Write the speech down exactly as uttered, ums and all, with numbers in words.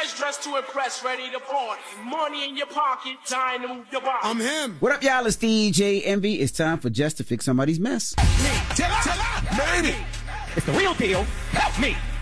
Always dressed to impress, ready to party. Money in your pocket, time to move your body. I'm him. What up, y'all? It's D J Envy. It's time for Just to Fix Somebody's Mess. Me. Tell, tell, made it. It's the real deal. Help me.